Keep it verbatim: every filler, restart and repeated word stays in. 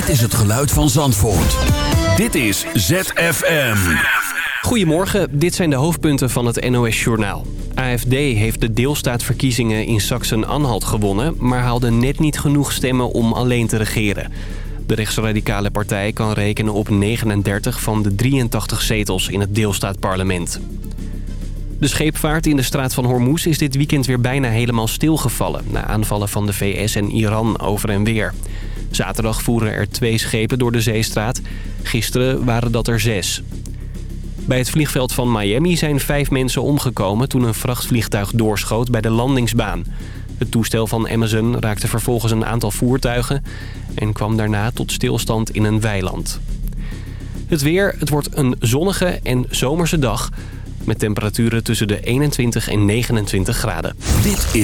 is het geluid van Zandvoort. Dit is Z F M. Goedemorgen, dit zijn de hoofdpunten van het N O S-journaal. A F D heeft de deelstaatverkiezingen in Sachsen-Anhalt gewonnen, maar haalde net niet genoeg stemmen om alleen te regeren. De rechtsradicale partij kan rekenen op negenendertig van de drieëntachtig zetels in het deelstaatparlement. De scheepvaart in de straat van Hormuz is dit weekend weer bijna helemaal stilgevallen... na aanvallen van de V S en Iran over en weer. Zaterdag voeren er twee schepen door de zeestraat. Gisteren waren dat er zes. Bij het vliegveld van Miami zijn vijf mensen omgekomen... toen een vrachtvliegtuig doorschoot bij de landingsbaan. Het toestel van Amazon raakte vervolgens een aantal voertuigen... en kwam daarna tot stilstand in een weiland. Het weer, het wordt een zonnige en zomerse dag... met temperaturen tussen de eenentwintig en negenentwintig graden. Dit is